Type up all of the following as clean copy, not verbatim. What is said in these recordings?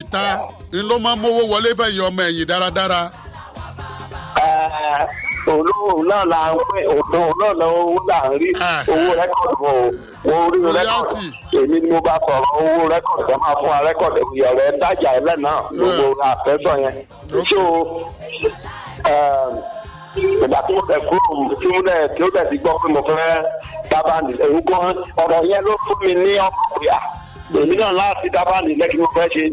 ìta ni ló máa ń mówó wọlé fẹ̀yìn ọmọ ẹ̀yìn dáradára. olówó náà la ń pè òun náà lọ owó là ń rí owó rẹ́kọ̀dù owó rí rẹ́kọ̀dù èmi ni mo bá sọ̀rọ̀ owó rẹ́kọ̀dù ẹ máa fún wa rẹ́kọ̀dù ìyọ̀rẹ́ dájà ẹlẹ́ náà gbogbo àfẹ́sọ̀ yẹn. so ìgbà tí mo tẹ̀ kúrò tí ó tẹ̀ sí gbọ́ pé mo fẹ́ dábàá èyí gan ọ̀rọ̀ yẹn ló fún mi ní ọkọ̀ pé èmi náà láti dábàá nílẹ̀ kí mo fẹ́ ṣe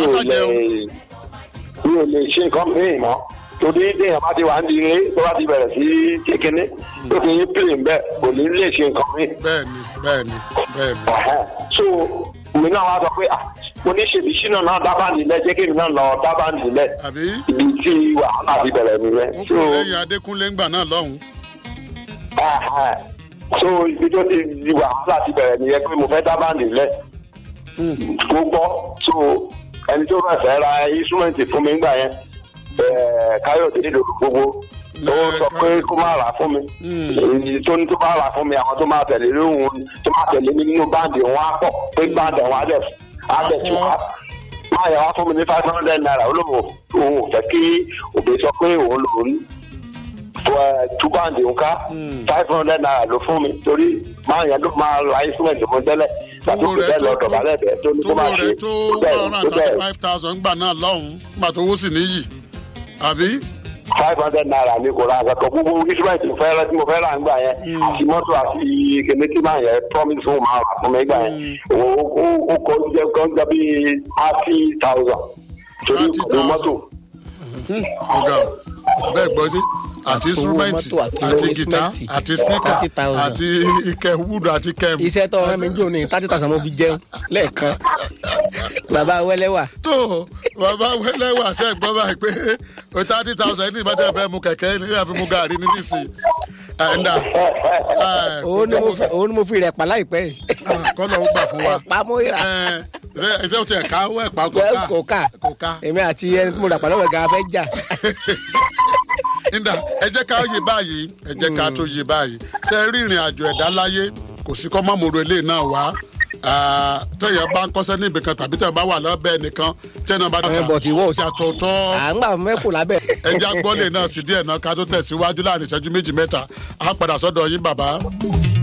mi ò lè ṣe nǹkan mìíràn mọ́ torí déèyàn bá ti wà ń di eré tó bá ti bẹ̀rẹ̀ sí kékeré tó ti yín pèlè ń bẹ̀ kò ní lè ṣe nǹkan mìíràn. bẹ́ẹ̀ni. so mi náà wá sọ pé mo ní ṣèbí sínú náà dábàá nílẹ̀ jẹ́ kí mi náà lọ dábàá nílẹ̀ ibi tí wàhálà ti bẹ̀rẹ̀ nìyẹn. ó kò lẹ́yìn Adékúnlé ńgbà náà lọ́hùn. so ibi tó ti wàhálà ti bẹ̀rẹ̀ nìyẹn pé mo fẹ́ dábàá nílẹ̀ gbogbo so ẹni tó bá fẹ́ ra instrument fún mi ńgbà yẹn Káyọ̀dé nílò gbogbo ó sọ pé kó má rà fún mi èyí tó ní tó bá rà fún mi àwọn tó máa tẹ̀lé lóhùn tó máa tẹ̀lé mi nínú báńdì wọn á pọ̀ pé báńdì wọn á dẹ̀ tí wọ́n máa yẹ wá fún mi ní 500 naira olóhùn òun ò fẹ́ kí òbí sọ pé òun lòún tú báńdì òun ká 500 naira ló fún mi torí máa yẹn ló máa ra instrument fún tẹ́lẹ̀ pàtó kò bẹ́ẹ̀ lọ dọ̀bálẹ̀ bẹ́ẹ̀ tó ní kó máa ṣe tó bẹ́ẹ̀ 135,000 gbà náà lọ́hùn gbà tó wó sì níyì àbí. 500 naira ni kò ra àgbàkọ gbogbo instrument fẹ́rẹ́ tí mo fẹ́ rà nígbà yẹn àti mọ́tò àti kèmí tí máa yẹ promise fún máa rà fún mi nígbà yẹn ó kọ́ jẹ́ kan jẹ́ bí 30,000 torí kò mọ́tò. ọ̀gá bẹ́ẹ̀ gbọ́ sí àti instrument àti guitar àti speaker àti ike wood àti kem. iṣẹ́ tó ọ̀rẹ́ mi jò ní 30,000 mo fi jẹun lẹ́ẹ̀kan bàbá wẹ́lẹ́wà. tó bàbá wẹ́lẹ́wà ṣe gbọ́ báyìí pé 30,000 ní ìbátẹ́ fẹ́ mu kẹ̀kẹ́ ní ìyá fi mu gàrí ní nísìnyí. òun ni mo fi rẹ̀ pa láìpẹ́ yìí. kọ́lọ̀ ó gbà fún wa. ẹ̀pá mo rà. ṣé o tiẹ̀ ká ẹ̀pá kò ká èmi àti ẹni tí mo rà pa lọ́wọ́ gan fẹ́ jà. nígbà ẹ jẹ́ ká yé báyìí ẹ jẹ́ ká tó yé báyìí ṣe rí ìrìn àjò ẹ̀dá láyé kò sí kọ́ mọ́mọ́rò eléyìí náà wá tẹ̀yẹ̀ bá ń kọ́sẹ́ níbi kan tàbí tẹ̀yẹ̀ bá wà lábẹ́ nìkan tẹ̀yẹ̀ bá dàtà àtọ̀tọ̀. à ń gbà mẹ́kù lábẹ́. ẹja gbọ́lé náà sí díẹ̀ náà ká tó tẹ̀síwájú láàrin ìṣẹ́jú méjì mẹ́ta á padà sọ́dọ̀ yín bàbá.